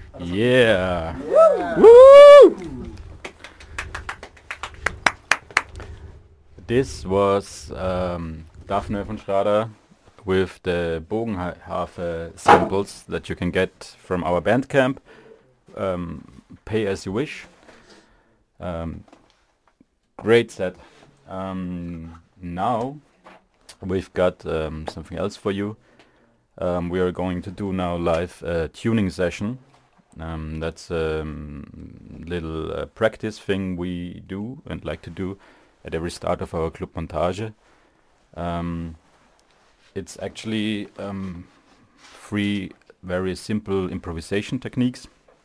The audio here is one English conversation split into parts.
Yeah. Woo! This was Daphne von Schrader with the Bogenharfe samples that you can get from our Bandcamp. Pay as you wish. Great set. Now we've got something else for you. We are going to do now live tuning session. That's a little practice thing we do and like to do at every start of our Club Montage. It's actually 3 very simple improvisation techniques.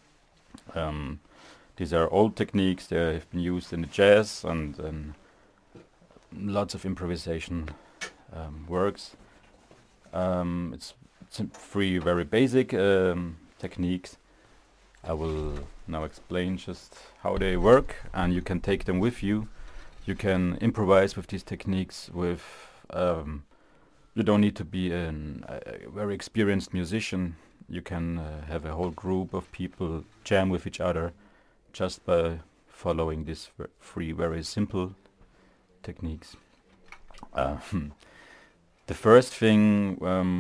These are old techniques. They have been used in the jazz and lots of improvisation works. It's 3 very basic techniques. I will now explain just how they work, and you can take them with you. You can improvise with these techniques with you don't need to be a very experienced musician. You can have a whole group of people jam with each other just by following these 3 very simple techniques. The first thing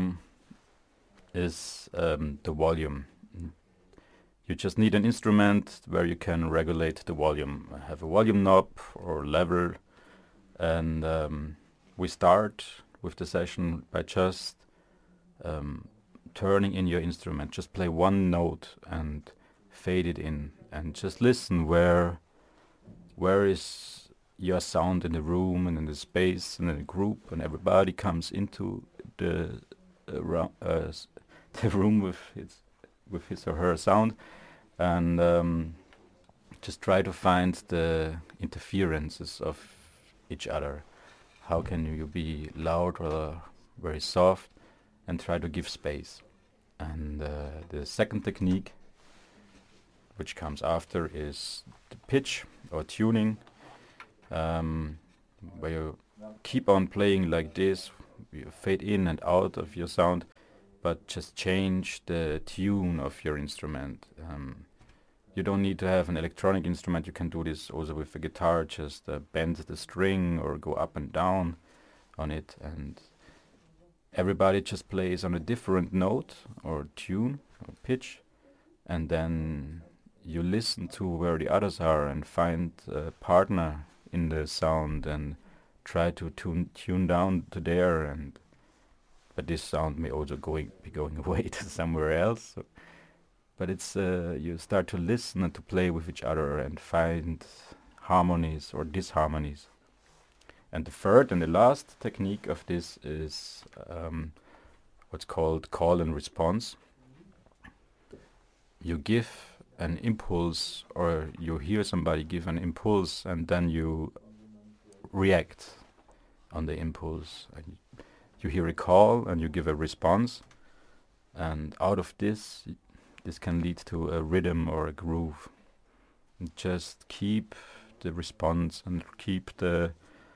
is the volume. You just need an instrument where you can regulate the volume. Have a volume knob or level, and we start with the session by just turning in your instrument. Just play one note and fade it in, and just listen where is your sound in the room and in the space and in the group, and everybody comes into the the room with his or her sound, and just try to find the interferences of each other. How can you be loud or very soft, and try to give space. And the second technique, which comes after, is the pitch or tuning, where you keep on playing like this. You fade in and out of your sound, but just change the tune of your instrument. You don't need to have an electronic instrument. You can do this also with a guitar. Just bend the string or go up and down on it, and everybody just plays on a different note or tune or pitch, and then you listen to where the others are and find a partner in the sound and try to tune down to there. And but this sound may also be going away to somewhere else. So, but it's you start to listen and to play with each other and find harmonies or disharmonies. And the third and the last technique of this is what's called call and response. You give an impulse, or you hear somebody give an impulse, and then you react on the impulse. And you hear a call and you give a response, and out of this can lead to a rhythm or a groove. And just keep the response and keep the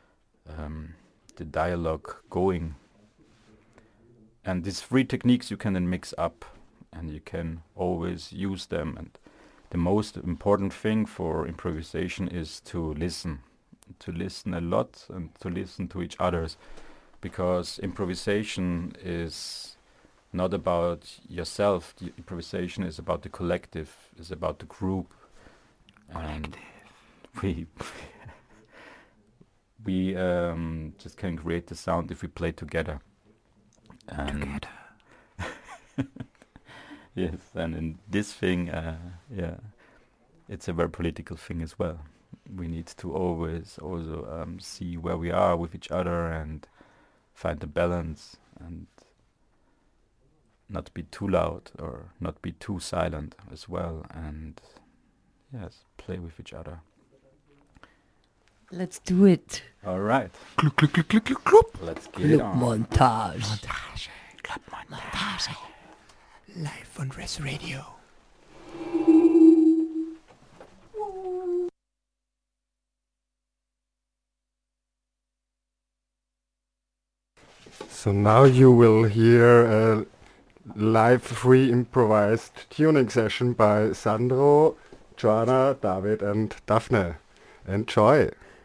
dialogue going. And these 3 techniques you can then mix up, and you can always use them. And the most important thing for improvisation is to listen a lot and to listen to each other's, because improvisation is not about yourself. The improvisation is about the collective, is about the group. And we just can create the sound if we play together. And yes, and in this thing, it's a very political thing as well. We need to always also see where we are with each other and find the balance, and not be too loud or not be too silent as well, and yes, play with each other. Let's do it. All right. Club Let's get it on. Montage. Club Montage. Live on Res Radio. So now you will hear a live free improvised tuning session by Sandro, Joanna, David and Daphne. Enjoy!